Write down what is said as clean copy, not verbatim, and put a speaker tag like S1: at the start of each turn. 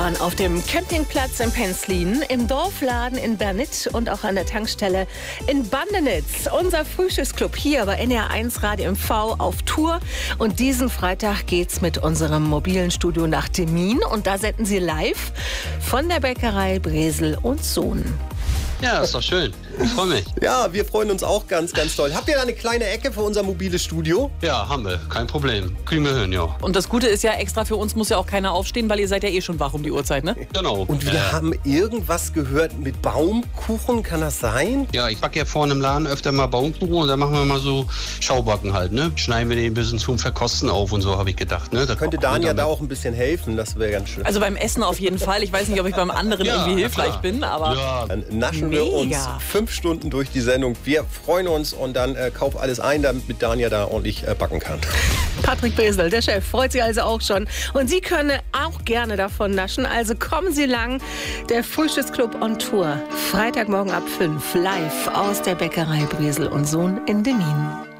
S1: Auf dem Campingplatz in Penzlin, im Dorfladen in Bernitz und auch an der Tankstelle in Bandenitz. Unser Frühstücksclub hier bei NR1 Radio MV auf Tour. Und diesen Freitag geht's mit unserem mobilen Studio nach Demmin. Und da senden sie live von der Bäckerei Bresel und Sohn.
S2: Ja, ist doch schön. Ich freue mich.
S3: Ja, wir freuen uns auch ganz, ganz toll. Habt ihr da eine kleine Ecke für unser mobiles Studio?
S2: Ja, haben wir. Kein Problem. Kriegen wir hin, ja.
S4: Und das Gute ist ja, extra für uns muss ja auch keiner aufstehen, weil ihr seid ja eh schon wach um die Uhrzeit, ne?
S2: Genau.
S3: Und wir haben irgendwas gehört mit Baumkuchen, kann das sein?
S2: Ja, ich backe ja vorne im Laden öfter mal Baumkuchen und dann machen wir mal so Schaubacken halt, ne? Schneiden wir den ein bisschen zum Verkosten auf und so, habe ich gedacht, ne? Da
S3: könnte Daniel da auch ein bisschen helfen, das wäre ganz schön.
S4: Also beim Essen auf jeden Fall. Ich weiß nicht, ob ich beim anderen irgendwie hilfreich bin, aber...
S2: Ja.
S3: Dann naschen wir uns 5 Stunden durch die Sendung. Wir freuen uns und dann kauf alles ein, damit Daniel da ordentlich backen kann.
S1: Patrick Bresel, der Chef, freut sich also auch schon. Und Sie können auch gerne davon naschen. Also kommen Sie lang. Der Frühstücksclub on Tour. Freitagmorgen ab 5 live aus der Bäckerei Bresel und Sohn in Demmin.